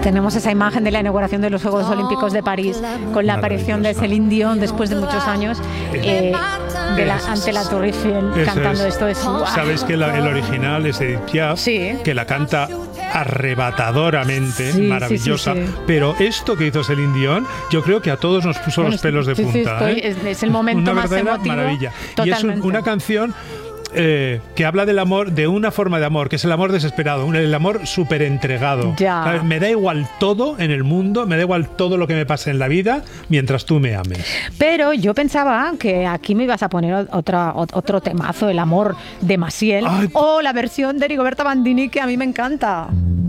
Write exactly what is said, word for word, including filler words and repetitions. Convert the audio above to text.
Tenemos esa imagen de la inauguración de los Juegos Olímpicos de París con la aparición de Céline Dion después de muchos años eh, de la, ante la Torre Eiffel cantando es. esto de su... Sabes que la, el original es Edith Piaf, sí. que la canta arrebatadoramente, sí, maravillosa, sí, sí, sí. pero esto que hizo Céline Dion, yo creo que a todos nos puso bueno, los pelos de sí, punta. Sí, estoy, ¿eh? es, es el momento una más verdadera emotivo. Maravilla. Totalmente. Y es un, una canción Eh, que habla del amor, de una forma de amor, que es el amor desesperado, un, el amor súper entregado. Ya. Me da igual todo en el mundo, me da igual todo lo que me pase en la vida, mientras tú me ames. Pero yo pensaba que aquí me ibas a poner otra, otro temazo, el amor de Maciel, Ay. o la versión de Rigoberta Bandini, que a mí me encanta.